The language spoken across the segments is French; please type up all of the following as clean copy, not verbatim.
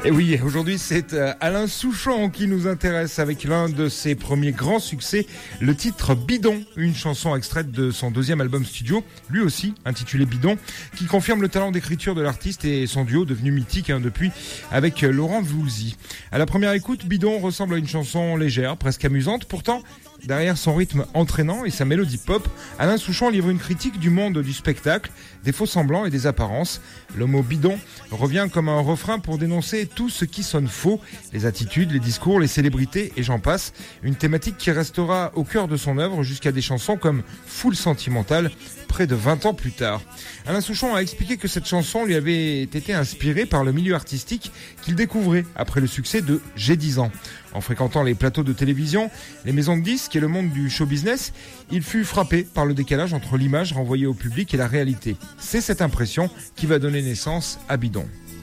Et oui, aujourd'hui c'est Alain Souchon qui nous intéresse avec l'un de ses premiers grands succès, le titre Bidon, une chanson extraite de son deuxième album studio, lui aussi intitulé Bidon, qui confirme le talent d'écriture de l'artiste et son duo devenu mythique depuis avec Laurent Voulzy. À la première écoute, Bidon ressemble à une chanson légère, presque amusante, pourtant derrière son rythme entraînant et sa mélodie pop, Alain Souchon livre une critique du monde du spectacle, des faux-semblants et des apparences. Le mot bidon revient comme un refrain pour dénoncer tout ce qui sonne faux, les attitudes, les discours, les célébrités et j'en passe. Une thématique qui restera au cœur de son œuvre jusqu'à des chansons comme Foule sentimentale, près de 20 ans plus tard. Alain Souchon a expliqué que cette chanson lui avait été inspirée par le milieu artistique qu'il découvrait après le succès de J'ai 10 ans. En fréquentant les plateaux de télévision, les maisons de disques et le monde du show business, il fut frappé par le décalage entre l'image renvoyée au public et la réalité. C'est cette impression qui va donner naissance à Bidon.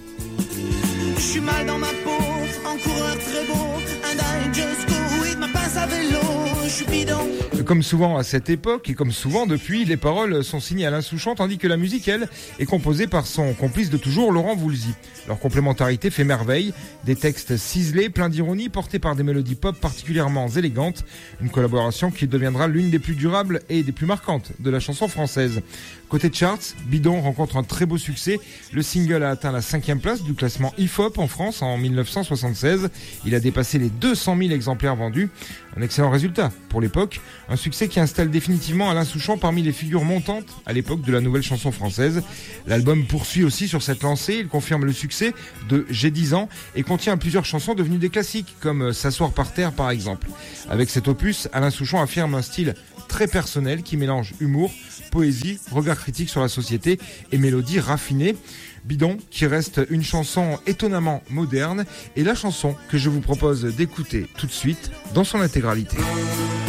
Je suis mal dans ma peau, en coureur très beau, un just go with ma pince à vélo, je suis bidon. Comme souvent à cette époque et comme souvent depuis, les paroles sont signées Alain Souchon tandis que la musique, elle, est composée par son complice de toujours, Laurent Voulzy. Leur complémentarité fait merveille, des textes ciselés, pleins d'ironie, portés par des mélodies pop particulièrement élégantes, une collaboration qui deviendra l'une des plus durables et des plus marquantes de la chanson française. Côté charts, Bidon rencontre un très beau succès. Le single a atteint la 5e place du classement hip-hop en France en 1976. Il a dépassé les 200 000 exemplaires vendus. Un excellent résultat pour l'époque. Un succès qui installe définitivement Alain Souchon parmi les figures montantes à l'époque de la nouvelle chanson française. L'album poursuit aussi sur cette lancée. Il confirme le succès de J'ai 10 ans et contient plusieurs chansons devenues des classiques comme S'asseoir par terre par exemple. Avec cet opus, Alain Souchon affirme un style très personnel qui mélange humour, poésie, regard critique sur la société et mélodie raffinée. Bidon, qui reste une chanson étonnamment moderne, et la chanson que je vous propose d'écouter tout de suite dans son intégralité.